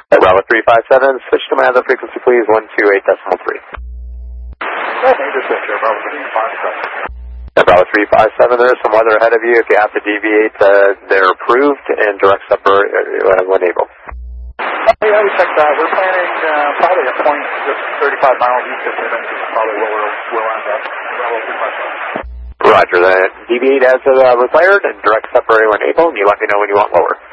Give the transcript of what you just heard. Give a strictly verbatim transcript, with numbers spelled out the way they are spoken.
Bravo three five seven, switch to my other frequency please, one two eight decimal three. Yeah, major switch here, Bravo three five seven. Yeah, Bravo three five seven, there is some weather ahead of you. If you have to deviate, uh, they're approved and direct separate uh, when able. Oh, yeah, we checked that. We're planning uh, probably a point just thirty-five miles east of Timmins is probably where we'll, we'll end up. Bravo three five seven. Roger, then deviate as uh, required and direct separate when able, and you let me know when you want lower.